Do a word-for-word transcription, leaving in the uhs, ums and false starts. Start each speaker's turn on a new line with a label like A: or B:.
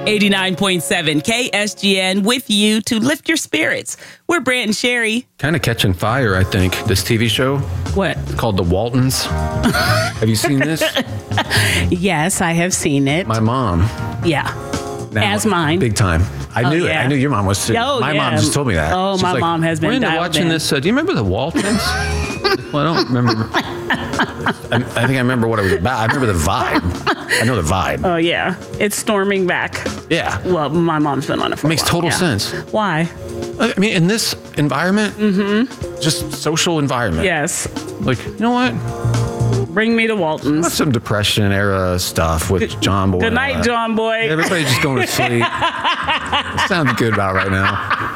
A: eighty-nine point seven K S G N with you to lift your spirits. We're Brant and Sherry.
B: Kind of catching fire, I think, this T V show.
A: What?
B: Called The Waltons. Have you seen this?
A: Yes, I have seen it.
B: My mom.
A: Yeah.
B: Now,
A: As mine.
B: Big time. I
A: Oh,
B: knew
A: yeah.
B: it. I knew your mom was too.
A: Oh,
B: my
A: yeah.
B: mom just told me that.
A: Oh,
B: She's
A: my
B: like,
A: mom has been
B: Miranda,
A: dialed
B: watching
A: in.
B: this. Uh, do you remember The Waltons? Well, I don't remember. I, I think I remember what it was about. I remember the vibe. I know the vibe.
A: Oh, yeah. It's storming back.
B: Yeah.
A: Well, my mom's been on it for
B: It makes
A: a while.
B: total
A: Yeah.
B: sense.
A: Why?
B: I mean, in this environment, mm-hmm. just social environment.
A: Yes.
B: Like, you know what?
A: Bring me to Walton's.
B: That's some Depression era stuff with John Boy.
A: Good night, John Boy.
B: Everybody just going to sleep. Sounds good about right now.